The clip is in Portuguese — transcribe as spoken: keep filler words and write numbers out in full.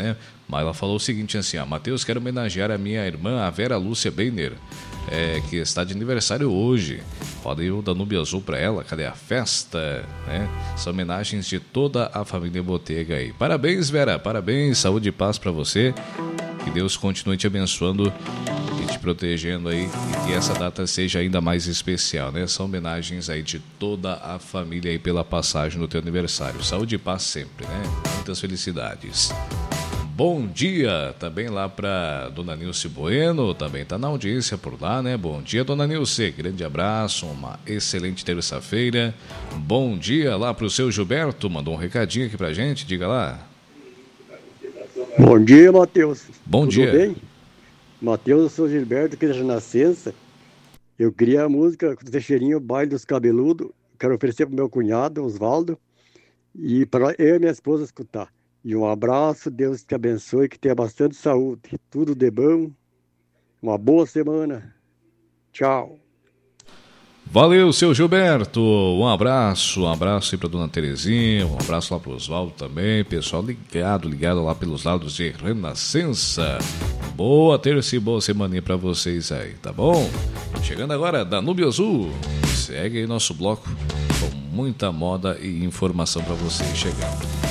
né? Mas ela falou o seguinte assim, ó, Matheus, quero homenagear a minha irmã, a Vera Lúcia Beiner, é, que está de aniversário hoje. Pode ir o Danúbio Azul para ela, cadê a festa? Né? São homenagens de toda a família Botega aí. Parabéns, Vera, parabéns, saúde e paz para você. Que Deus continue te abençoando e te protegendo aí, e que essa data seja ainda mais especial, né? São homenagens aí de toda a família aí pela passagem do teu aniversário. Saúde e paz sempre, né? Muitas felicidades. Bom dia também lá para Dona Nilce Bueno, também está na audiência por lá, né? Bom dia, Dona Nilce, grande abraço, uma excelente terça-feira. Bom dia lá para o seu Gilberto, mandou um recadinho aqui pra gente, diga lá. Bom dia, Matheus. Bom Tudo dia. bem? Matheus, eu sou Gilberto, aqui da Renascença. Eu queria a música do Teixeirinho, Baile dos Cabeludos. Quero oferecer para o meu cunhado, Osvaldo, e para eu e minha esposa escutar. E um abraço, Deus te abençoe, que tenha bastante saúde. Tudo de bom. Uma boa semana. Tchau. Valeu, seu Gilberto. Um abraço, um abraço aí pra Dona Terezinha, um abraço lá pro Osvaldo também. Pessoal ligado, ligado lá pelos lados de Renascença. Boa terça e boa semaninha pra vocês aí, tá bom? Chegando agora, Danúbio Azul. Segue aí nosso bloco com muita moda e informação pra vocês chegando.